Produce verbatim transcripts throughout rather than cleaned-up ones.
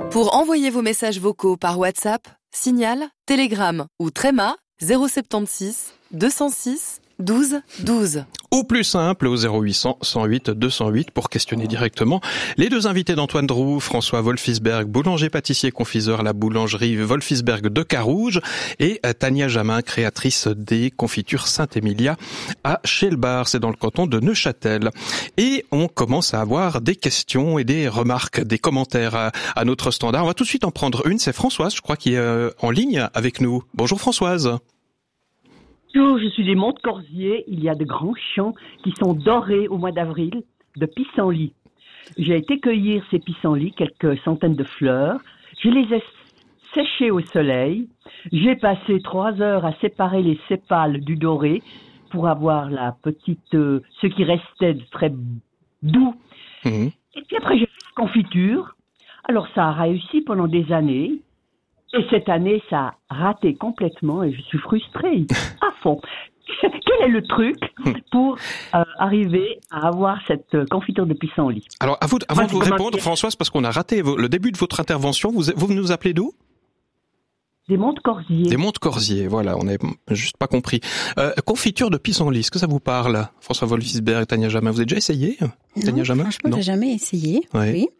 Pour envoyer vos messages vocaux par WhatsApp, Signal, Telegram ou Trema zéro soixante-seize deux cent six douze douze. Ou plus simple, au zéro huit cents cent huit deux cent huit pour questionner directement les deux invités d'Antoine Drou, François Wolfisberg, boulanger, pâtissier, confiseur à la boulangerie Wolfisberg de Carouge, et Tania Jamin, créatrice des confitures Saint-Émilia à Chelbar, c'est dans le canton de Neuchâtel. Et on commence à avoir des questions et des remarques, des commentaires à, à notre standard. On va tout de suite en prendre une, c'est Françoise, je crois, qui est euh, en ligne avec nous. Bonjour Françoise. Bonjour, je suis des Monts de Corsier. Il y a de grands champs qui sont dorés au mois d'avril de pissenlits. J'ai été cueillir ces pissenlits, quelques centaines de fleurs. Je les ai séchés au soleil. J'ai passé trois heures à séparer les sépales du doré pour avoir la petite, euh, ce qui restait de très doux. Mmh. Et puis après, j'ai fait la confiture. Alors ça a réussi pendant des années. Et cette année, ça a raté complètement et je suis frustrée à fond. Quel est le truc pour euh, arriver à avoir cette confiture de pissenlit ? Alors, à vous, avant Moi, de vous répondre, dire... Françoise, parce qu'on a raté le début de votre intervention, vous, vous nous appelez d'où ? Des Monts de Corsier. Des Monts de Corsier, voilà, on n'a juste pas compris. Euh, confiture de pissenlit, est-ce que ça vous parle ? François Wolfisberg, Tania Jamin, vous avez déjà essayé ? Non, Tania Jamin ? franchement, non, j'ai jamais essayé, ouais. oui.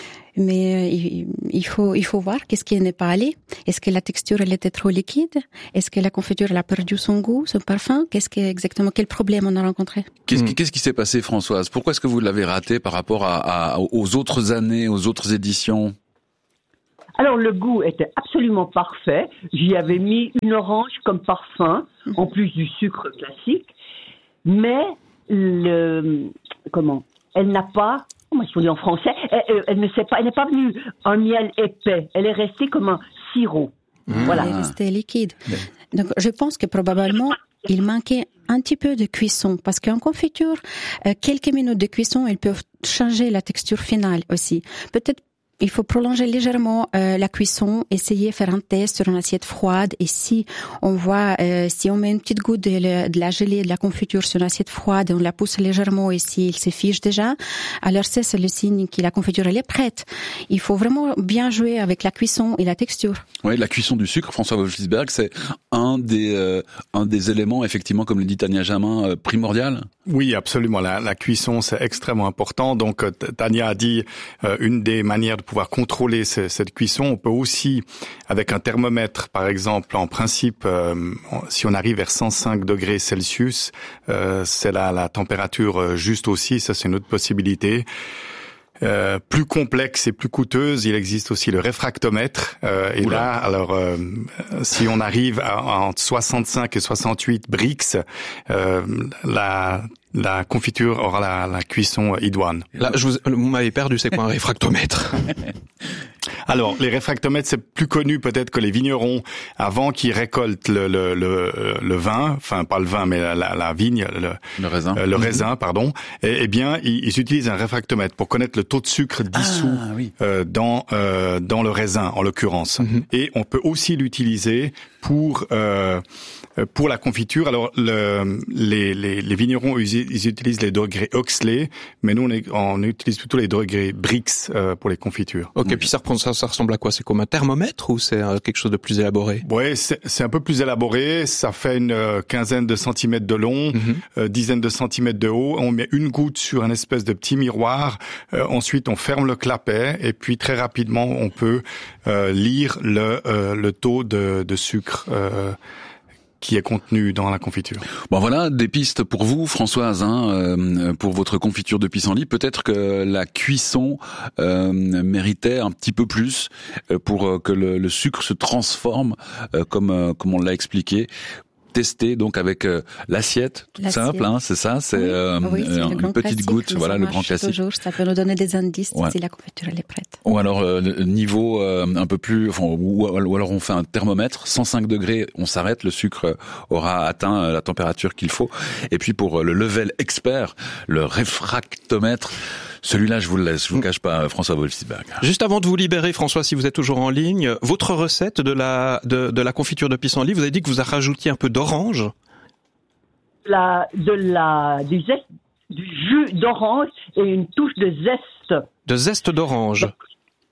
Mais euh, il faut il faut voir qu'est-ce qui n'est pas allé. Est-ce que la texture elle était trop liquide ? Est-ce que la confiture elle a perdu son goût, son parfum ? Qu'est-ce que exactement quel problème on a rencontré ? Qu'est-ce qui, qu'est-ce qui s'est passé, Françoise ? Pourquoi est-ce que vous l'avez raté par rapport à, à aux autres années, aux autres éditions ? Alors le goût était absolument parfait. J'y avais mis une orange comme parfum, en plus du sucre classique. Mais le comment ? Elle n'a pas Comment est-ce qu'on dit en français ? elle, elle, elle ne sait pas, elle n'est pas venue un miel épais. Elle est restée comme un sirop. Mmh. Voilà. Elle est restée liquide. Donc, je pense que probablement, il manquait un petit peu de cuisson. Parce qu'en confiture, euh, quelques minutes de cuisson, elles peuvent changer la texture finale aussi. Peut-être il faut prolonger légèrement euh, la cuisson, essayer de faire un test sur une assiette froide. Et si on voit, euh, si on met une petite goutte de, la, de la gelée, de la confiture sur une assiette froide et on la pousse légèrement et s'il se fiche déjà, alors ça, c'est le signe que la confiture, elle est prête. Il faut vraiment bien jouer avec la cuisson et la texture. Oui, la cuisson du sucre, François Wolfisberg, c'est un des euh, un des éléments, effectivement, comme le dit Tania Jamin, euh, primordial. Oui, absolument. La, la cuisson, c'est extrêmement important. Donc, Tania a dit euh, une des manières de pouvoir contrôler ce, cette cuisson. On peut aussi, avec un thermomètre, par exemple, en principe, euh, si on arrive vers cent cinq degrés Celsius, euh, c'est la, la température juste aussi. Ça, c'est une autre possibilité. Euh, plus complexe et plus coûteuse, il existe aussi le réfractomètre. Euh, et Oula. là, alors, euh, si on arrive à, à entre soixante-cinq et soixante-huit Brix, euh, la la confiture aura la, la cuisson idoine. Là, je vous, vous m'avez perdu, c'est quoi un réfractomètre ? Alors, les réfractomètres, c'est plus connu peut-être que les vignerons avant qu'ils récoltent le, le, le, le vin, enfin pas le vin, mais la, la, la vigne, le, le raisin, euh, le raisin, pardon. Et, eh bien, ils, ils utilisent un réfractomètre pour connaître le taux de sucre dissous ah, oui. euh, dans euh, dans le raisin, en l'occurrence. Mm-hmm. Et on peut aussi l'utiliser pour euh, pour la confiture. Alors, le, les, les, les vignerons, ils, ils utilisent les degrés Oxley, mais nous, on, est, on utilise plutôt les degrés Brix euh, pour les confitures. Ok, mmh. Puis ça, ça, ça ressemble à quoi ? C'est comme un thermomètre ou c'est euh, quelque chose de plus élaboré ? Ouais, c'est, c'est un peu plus élaboré. Ça fait une euh, quinzaine de centimètres de long, mmh. euh, dizaine de centimètres de haut. On met une goutte sur un espèce de petit miroir. Euh, ensuite, on ferme le clapet et puis très rapidement, on peut euh, lire le, euh, le taux de, de sucre euh, qui est contenu dans la confiture. Bon voilà, des pistes pour vous, Françoise, hein, euh, pour votre confiture de pissenlit. Peut-être que la cuisson euh, méritait un petit peu plus euh, pour que le, le sucre se transforme, euh, comme euh, comme on l'a expliqué. Tester donc avec euh, l'assiette, toute l'assiette. Simple, hein, c'est ça, c'est, oui. euh, oui, c'est euh, une petite goutte, voilà le grand classique. Toujours, ça peut nous donner des indices ouais. si la confiture elle est prête. Ou alors euh, niveau euh, un peu plus, enfin, ou, ou alors on fait un thermomètre, cent cinq degrés, on s'arrête, le sucre aura atteint la température qu'il faut. Et puis pour le level expert, le réfractomètre. Celui-là, je vous le laisse, je vous cache pas, François Wolfisberg. Juste avant de vous libérer, François, si vous êtes toujours en ligne, votre recette de la de, de la confiture de pissenlit, vous avez dit que vous a rajoutiez un peu d'orange. La, de la, du zeste, du jus d'orange et une touche de zeste. De zeste d'orange.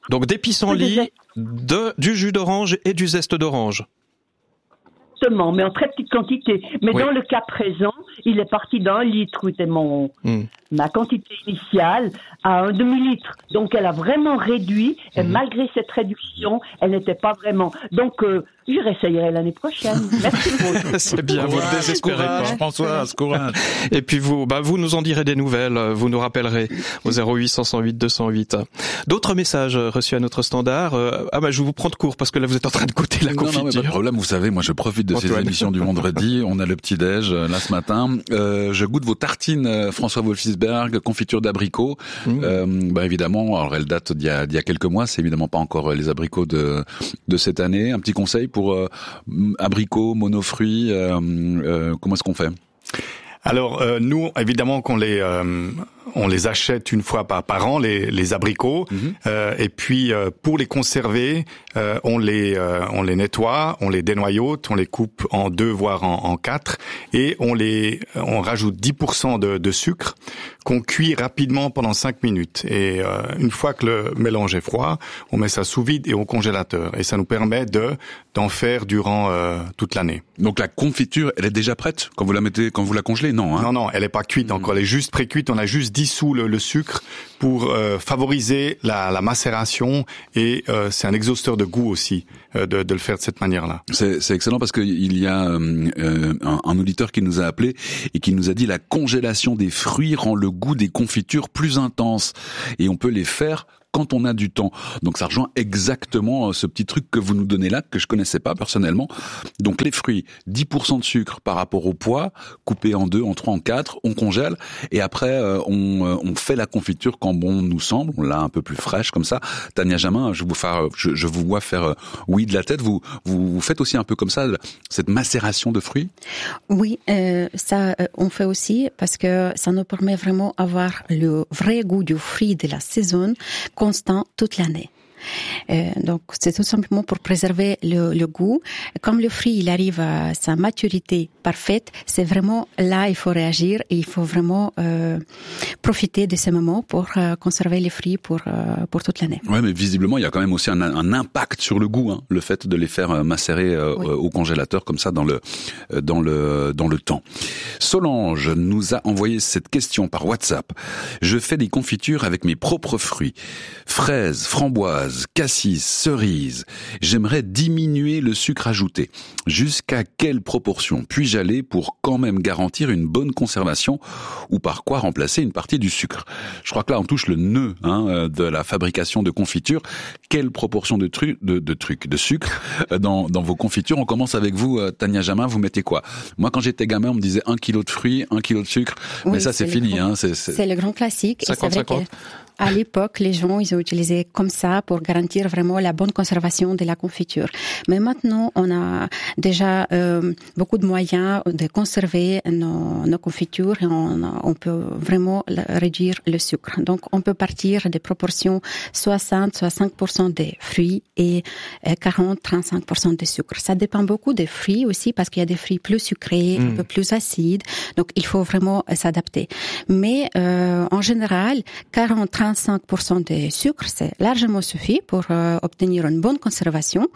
Donc des pissenlits, de, du jus d'orange et du zeste d'orange. Exactement, mais en très petite quantité. Mais Oui. dans le cas présent, il est parti d'un litre, où était mon, Mm. ma quantité initiale, à un demi-litre. Donc elle a vraiment réduit, et Mm. malgré cette réduction, elle n'était pas vraiment... Donc euh, je réessayerai l'année prochaine. Merci beaucoup. C'est bien, vous ne désespérez courage, pas. Françoise, courage. Et puis vous, bah vous nous en direz des nouvelles, vous nous rappellerez au zéro huit cent, cent huit, deux cent huit. D'autres messages reçus à notre standard. Euh, Ah bah je vais vous prendre court parce que là vous êtes en train de goûter la Non, non, mais confiture. pas de problème. Vous savez, moi, je profite de ces Antoine. émissions du vendredi. On a le petit déj euh, là ce matin. Euh, je goûte vos tartines euh, François Wolfisberg, confiture d'abricot. Mmh. Euh, bah évidemment, alors elle date d'il y a, d'il y a quelques mois. C'est évidemment pas encore euh, les abricots de de cette année. Un petit conseil pour euh, abricots, monofruits. Euh, euh, comment est-ce qu'on fait? Alors euh, nous, évidemment qu'on les euh, on les achète une fois par, par an, les, les abricots, Mm-hmm. euh, et puis euh, pour les conserver, euh, on les euh, on les nettoie, on les dénoyaute, on les coupe en deux voire en, en quatre, et on les on rajoute dix pour cent de, de sucre qu'on cuit rapidement pendant cinq minutes. Et euh, une fois que le mélange est froid, on met ça sous vide et au congélateur, et ça nous permet de d'en faire durant euh, toute l'année. Donc la confiture, elle est déjà prête quand vous la mettez, quand vous la congelez? Non, hein? Non, non, elle est pas cuite encore. Elle est juste pré-cuite. On a juste dissous le, le sucre pour euh, favoriser la, la macération, et euh, c'est un exhausteur de goût aussi euh, de, de le faire de cette manière-là. C'est, c'est excellent parce qu'il y a euh, euh, un, un auditeur qui nous a appelé et qui nous a dit la congélation des fruits rend le goût des confitures plus intense et on peut les faire quand on a du temps. Donc ça rejoint exactement ce petit truc que vous nous donnez là, que je connaissais pas personnellement. Donc les fruits, dix pour cent de sucre par rapport au poids, coupé en deux, en trois, en quatre, on congèle, et après euh, on, euh, on fait la confiture quand bon nous semble, on l'a un peu plus fraîche comme ça. Tania Jamin, je vous, faire, je, je vous vois faire euh, oui de la tête, vous, vous, vous faites aussi un peu comme ça, cette macération de fruits? Oui, euh, ça euh, on fait aussi parce que ça nous permet vraiment d'avoir le vrai goût du fruit de la saison constant toute l'année. Euh, donc c'est tout simplement pour préserver le, le goût. Comme le fruit il arrive à sa maturité parfaite, c'est vraiment là il faut réagir et il faut vraiment euh, profiter de ce moment pour euh, conserver les fruits pour euh, pour toute l'année. Ouais, mais visiblement il y a quand même aussi un, un impact sur le goût, hein, le fait de les faire macérer euh, oui. au congélateur comme ça dans le dans le dans le temps. Solange nous a envoyé cette question par WhatsApp. Je fais des confitures avec mes propres fruits, fraises, framboises, cassis, cerises. J'aimerais diminuer le sucre ajouté. Jusqu'à quelle proportion puis-je aller pour quand même garantir une bonne conservation, ou par quoi remplacer une partie du sucre? Je crois que là on touche le nœud hein, de la fabrication de confitures. Quelle proportion de trucs, de, de trucs, de sucre dans, dans vos confitures? On commence avec vous, Tania Jamin. Vous mettez quoi? Moi, quand j'étais gamin, on me disait un kilo de fruits, un kilo de sucre. Oui, mais ça, c'est, c'est fini. Grand, hein, c'est, c'est... c'est le grand classique. cinquante, et c'est vrai cinquante. que à l'époque, les gens, ils ont utilisé comme ça pour garantir vraiment la bonne conservation de la confiture. Mais maintenant, on a déjà euh, beaucoup de moyens de conserver nos, nos confitures et on, on peut vraiment réduire le sucre. Donc, on peut partir des proportions soixante à soixante-cinq pour cent des fruits et quarante à trente-cinq pour cent de sucre. Ça dépend beaucoup des fruits aussi parce qu'il y a des fruits plus sucrés, mmh. un peu plus acides. Donc, il faut vraiment s'adapter. Mais euh, en général, quarante à trente-cinq pour cent de sucre, c'est largement suffit pour euh, obtenir une bonne conservation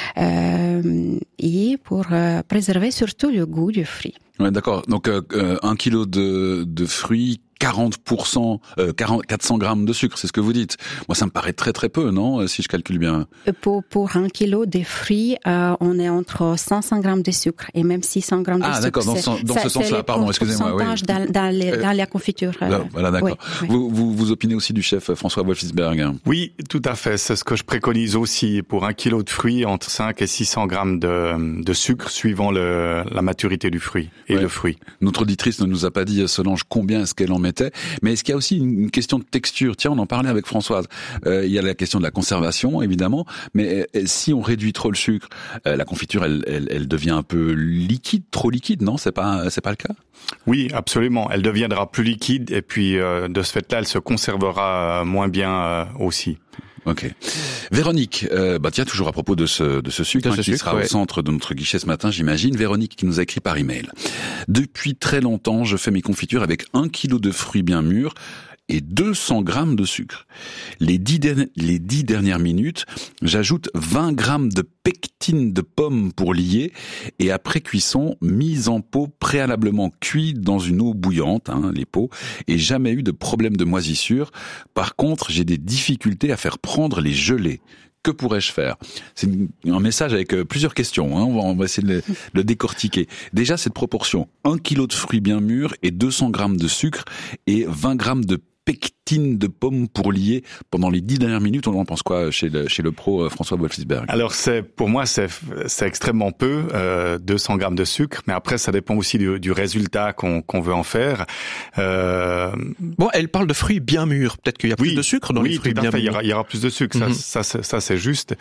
euh, et pour euh, préserver surtout le goût du fruit. Ouais, d'accord. Donc, euh, un kilo de, de fruits, quarante pour cent, euh, quarante, quatre cents grammes de sucre, c'est ce que vous dites. Moi, ça me paraît très très peu, non, si je calcule bien. Pour, pour un kilo de fruits, euh, on est entre cinq cents grammes de sucre et même six cents grammes de ah, sucre. Ah, d'accord, dans, ce, dans ça, ce sens-là, pardon, excusez-moi. Oui. Dans, dans, les, dans la confiture. Euh, voilà, d'accord. Oui, vous, vous, vous opinez aussi du chef François Wolfisberg? Oui, tout à fait. C'est ce que je préconise aussi. Pour un kilo de fruits, entre cinq et six cents grammes de, de sucre, suivant le, la maturité du fruit et ouais. le fruit. Notre auditrice ne nous a pas dit, Solange, combien est-ce qu'elle en mettait, mais est-ce qu'il y a aussi une question de texture? Tiens, on en parlait avec Françoise. Euh, il y a la question de la conservation, évidemment, mais euh, si on réduit trop le sucre, euh, la confiture, elle, elle, elle devient un peu liquide, trop liquide, non? C'est pas, c'est pas le cas? Oui, absolument. Elle deviendra plus liquide et puis euh, de ce fait-là, elle se conservera moins bien euh, aussi. Ok. Véronique, euh, bah tiens, toujours à propos de ce de ce sucre, de hein, ce qui sucre, sera ouais. au centre de notre guichet ce matin, j'imagine. Véronique qui nous a écrit par email. Depuis très longtemps, je fais mes confitures avec un kilo de fruits bien mûrs et deux cents grammes de sucre. Les dix, derni- les dix dernières minutes, j'ajoute vingt grammes de pectine de pomme pour lier et après cuisson, mise en pot préalablement cuite dans une eau bouillante, hein, les pots, et jamais eu de problème de moisissure. Par contre, j'ai des difficultés à faire prendre les gelées. Que pourrais-je faire ? C'est un message avec plusieurs questions, hein. on, va, on va essayer de le, le décortiquer. Déjà, cette proportion, un kilo de fruits bien mûrs et deux cents grammes de sucre et vingt grammes de pectine de pomme pour lier pendant les dix dernières minutes. On en pense quoi chez le, chez le pro François Wolfisberg ? Alors c'est pour moi c'est c'est extrêmement peu, euh, deux cents grammes de sucre, mais après ça dépend aussi du, du résultat qu'on qu'on veut en faire. Euh... Bon, elle parle de fruits bien mûrs. Peut-être qu'il y a plus oui, de sucre dans oui, les fruits tout à bien fait, mûrs. Il y, aura, il y aura plus de sucre, mm-hmm. ça, ça, ça, ça c'est juste.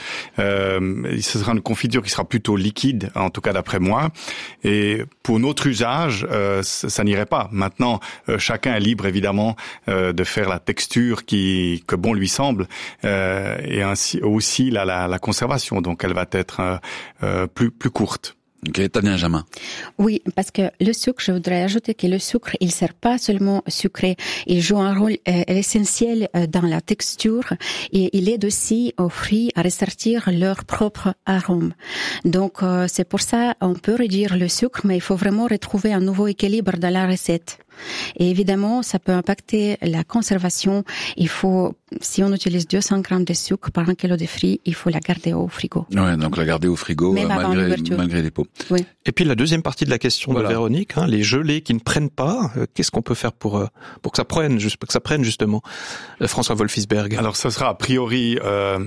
Euh, ce sera une confiture qui sera plutôt liquide, en tout cas d'après moi. Et pour notre usage, euh, ça, ça n'irait pas. Maintenant, euh, chacun est libre évidemment euh, de faire la texture qui que bon lui semble, euh, et ainsi aussi la, la, la conservation. Donc elle va être euh, euh, plus plus courte. Ok, Tania Jamin. Oui, parce que le sucre, je voudrais ajouter que le sucre, il sert pas seulement sucré, il joue un rôle euh, essentiel euh, dans la texture et il aide aussi aux fruits à ressortir leur propre arôme. Donc euh, c'est pour ça on peut réduire le sucre, mais il faut vraiment retrouver un nouveau équilibre dans la recette. Et évidemment, ça peut impacter la conservation. Il faut, si on utilise deux cents grammes de sucre par un kilo de fruits, il faut la garder au frigo. Ouais, donc la garder au frigo euh, malgré, malgré les pots. Oui. Et puis la deuxième partie de la question voilà. de Véronique, hein, les gelées qui ne prennent pas, euh, qu'est-ce qu'on peut faire pour euh, pour que ça prenne, juste que ça prenne justement, euh, François Wolfisberg. Alors, ce sera a priori euh,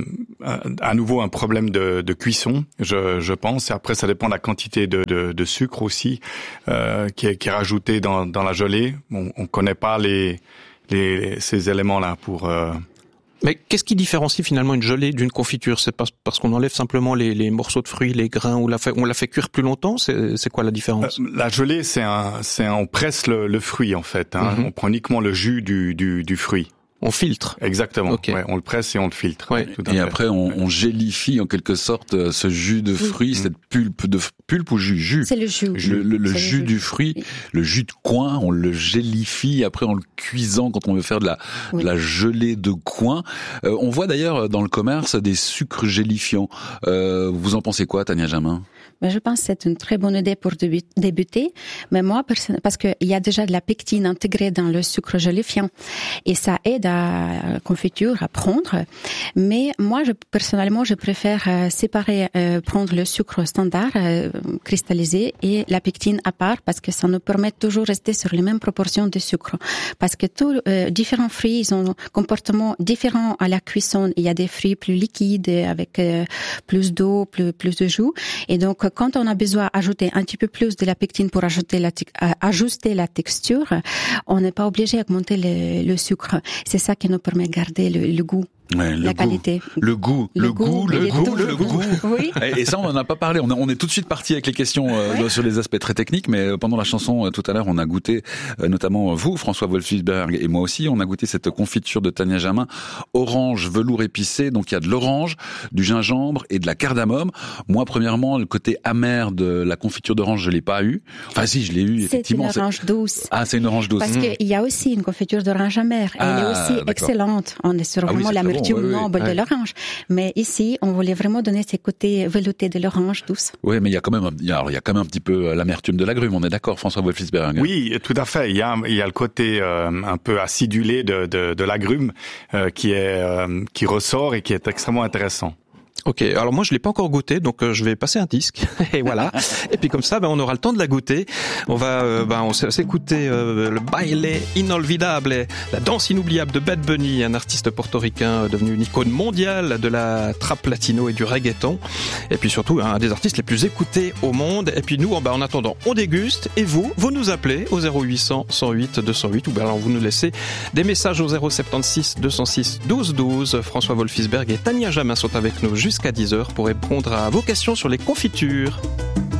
à nouveau un problème de, de cuisson, je, je pense. Et après, ça dépend de la quantité de, de, de sucre aussi euh, qui est, qui est rajouté dans, dans la gelée. Bon, on connaît pas les, les ces éléments-là pour. Euh... Mais qu'est-ce qui différencie finalement une gelée d'une confiture ? C'est pas parce qu'on enlève simplement les, les morceaux de fruits, les grains, ou la fait, on la fait cuire plus longtemps ? C'est, c'est quoi la différence ? euh, La gelée, c'est un, c'est un, on presse le, le fruit en fait. Hein. Mm-hmm. On prend uniquement le jus du, du, du fruit. On filtre. Exactement. Okay. Ouais, on le presse et on le filtre. Ouais. Tout à et fait. après, on, on gélifie en quelque sorte ce jus de fruit, oui. cette pulpe de pulpe ou jus, jus. C'est le jus. Le, le, le jus le du jus. fruit, oui. le jus de coin, on le gélifie. Après, en le cuisant, quand on veut faire de la, oui. de la gelée de coin, euh, on voit d'ailleurs dans le commerce des sucres gélifiants. Euh, vous en pensez quoi, Tania Jamin ? Mais je pense que c'est une très bonne idée pour débuter. Mais moi, parce qu'il y a déjà de la pectine intégrée dans le sucre gélifiant et ça aide à la confiture à prendre. Mais moi, je, personnellement, je préfère euh, séparer, euh, prendre le sucre standard, euh, cristallisé, et la pectine à part, parce que ça nous permet toujours de rester sur les mêmes proportions de sucre. Parce que tous euh, différents fruits, ils ont un comportement différent à la cuisson. Il y a des fruits plus liquides, avec euh, plus d'eau, plus, plus de jus. Et donc, quand on a besoin d'ajouter un petit peu plus de la pectine pour ajouter la, euh, ajuster la texture, on n'est pas obligé d'augmenter le, le sucre. C'est ça qui nous permet de garder le, le goût. Ouais, le la goût, qualité. Le goût, le, le goût, le goût, le goût. Oui. Et ça, on n'en a pas parlé. On, a, on est tout de suite parti avec les questions euh, oui. sur les aspects très techniques, mais pendant la chanson, euh, tout à l'heure, on a goûté, euh, notamment vous, François Wolfisberg, et moi aussi, on a goûté cette confiture de Tania Jamin, orange, velours épicé. Donc, il y a de l'orange, du gingembre et de la cardamome. Moi, premièrement, le côté amer de la confiture d'orange, je l'ai pas eu. Enfin, si, je l'ai eu, effectivement. C'est une orange douce. Ah, c'est une orange douce. Parce mmh. qu'il y a aussi une confiture d'orange amère. Elle ah, est aussi d'accord. excellente. On est sur ah, vraiment oui, la bon, ouais, noble ouais. de l'orange. Mais ici, on voulait vraiment donner ces côtés veloutés de l'orange douce. Oui, mais il y a quand même, il y a, alors, il y a quand même un petit peu l'amertume de l'agrume. On est d'accord, François Wolfisberg? Oui, tout à fait. Il y a, il y a le côté euh, un peu acidulé de, de, de l'agrume euh, qui est, euh, qui ressort et qui est extrêmement intéressant. Ok, alors moi je l'ai pas encore goûté, donc euh, je vais passer un disque et voilà. Et puis comme ça, ben on aura le temps de la goûter. On va, euh, ben on s'écouter euh, le baile inolvidable, la danse inoubliable de Bad Bunny, un artiste portoricain devenu une icône mondiale de la trap latino et du reggaeton. Et puis surtout un des artistes les plus écoutés au monde. Et puis nous, ben, en attendant, on déguste. Et vous, vous nous appelez au zéro huit cents cent huit deux cent huit ou ben alors vous nous laissez des messages au zéro sept six deux cent six douze douze. François Wolfisberg et Tania Jamin sont avec nous jusqu'à dix heures pour répondre à vos questions sur les confitures.